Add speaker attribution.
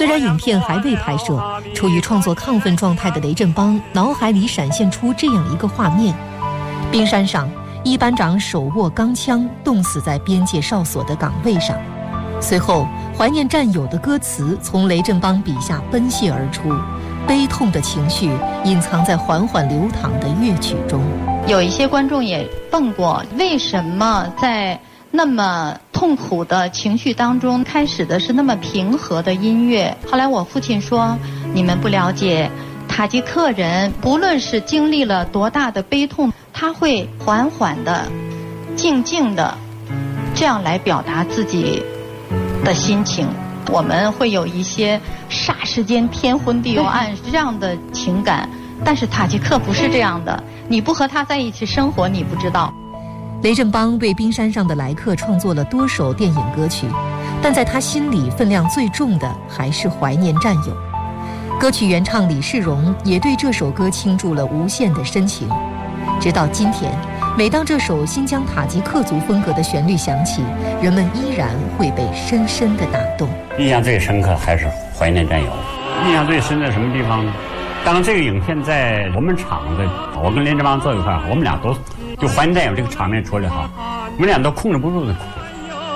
Speaker 1: 虽然影片还未拍摄，处于创作亢奋状态的雷振邦脑海里闪现出这样一个画面：冰山上，一班长手握钢枪，冻死在边界哨所的岗位上。随后，怀念战友的歌词从雷振邦笔下奔泻而出，悲痛的情绪隐藏在缓缓流淌的乐曲中。
Speaker 2: 有一些观众也问过，为什么在那么痛苦的情绪当中，开始的是那么平和的音乐？后来我父亲说，你们不了解，塔吉克人不论是经历了多大的悲痛，他会缓缓的、静静的这样来表达自己的心情。我们会有一些霎时间天昏地暗这样的情感，但是塔吉克不是这样的，你不和他在一起生活，你不知道。
Speaker 1: 雷振邦为冰山上的来客创作了多首电影歌曲，但在他心里分量最重的还是怀念战友。歌曲原唱李世荣也对这首歌倾注了无限的深情。直到今天，每当这首新疆塔吉克族风格的旋律响起，人们依然会被深深地打动。
Speaker 3: 印象最深刻还是怀念战友。印象最深的什么地方呢？当这个影片在我们厂子，我跟林振邦坐一块儿，我们俩都就怀念战友这个场面出来哈，我们俩都控制不住的哭。